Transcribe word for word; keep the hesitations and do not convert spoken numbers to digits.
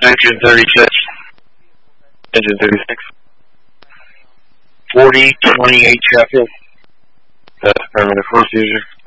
Engine thirty-six. Engine thirty-six. forty twenty-eight Sheffield. That's affirmative, first user.